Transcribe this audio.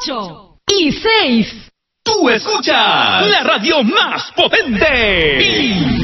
8 y 6. Tú escuchas la radio más potente.